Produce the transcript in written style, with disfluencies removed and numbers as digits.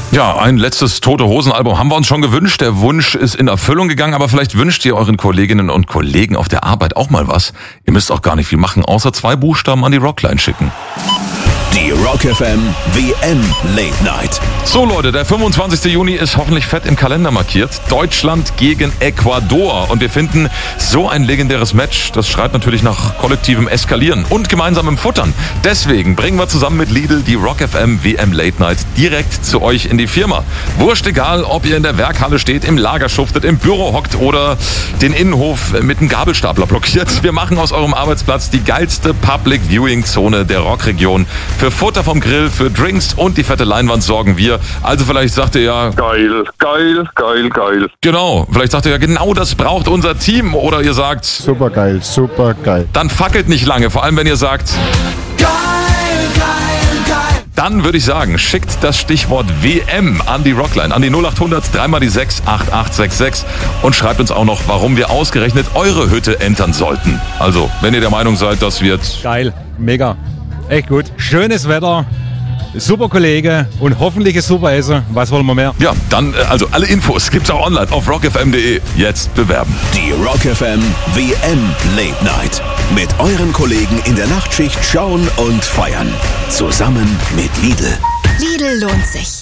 Ja, ein letztes Tote-Hosen-Album haben wir uns schon gewünscht. Der Wunsch ist in Erfüllung gegangen, aber vielleicht wünscht ihr euren Kolleginnen und Kollegen auf der Arbeit auch mal was. Ihr müsst auch gar nicht viel machen, außer 2 Buchstaben an die Rockline schicken. Die Rock FM WM Late Night. So Leute, der 25. Juni ist hoffentlich fett im Kalender markiert. Deutschland gegen Ecuador. Und wir finden so ein legendäres Match, das schreit natürlich nach kollektivem Eskalieren und gemeinsamem Futtern. Deswegen bringen wir zusammen mit Lidl die Rock FM WM Late Night direkt zu euch in die Firma. Wurscht egal, ob ihr in der Werkhalle steht, im Lager schuftet, im Büro hockt oder den Innenhof mit einem Gabelstapler blockiert. Wir machen aus eurem Arbeitsplatz die geilste Public Viewing Zone der Rockregion. Für Futter vom Grill, für Drinks und die fette Leinwand sorgen wir. Also vielleicht sagt ihr ja... Geil, geil, geil, geil. Genau, vielleicht sagt ihr ja, genau das braucht unser Team. Oder ihr sagt... Super geil, super geil. Dann fackelt nicht lange, vor allem wenn ihr sagt... Geil, geil, geil. Dann würde ich sagen, schickt das Stichwort WM an die Rockline, an die 0800 3x6 8866 und schreibt uns auch noch, warum wir ausgerechnet eure Hütte entern sollten. Also, wenn ihr der Meinung seid, das wird... Geil, mega. Echt gut. Schönes Wetter, super Kollege und hoffentlich ein super Essen. Was wollen wir mehr? Ja, dann, also alle Infos gibt's auch online auf rockfm.de. Jetzt bewerben. Die Rock FM WM Late Night. Mit euren Kollegen in der Nachtschicht schauen und feiern. Zusammen mit Lidl. Lidl lohnt sich.